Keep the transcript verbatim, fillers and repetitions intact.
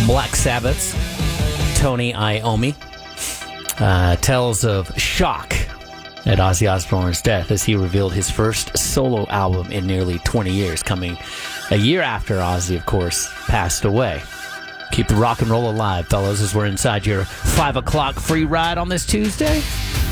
Black Sabbath's Tony Iommi uh, tells of shock at Ozzy Osbourne's death as he revealed his first solo album in nearly twenty years, coming a year after Ozzy, of course, passed away. Keep the rock and roll alive, fellas, as we're inside your five o'clock free ride on this Tuesday.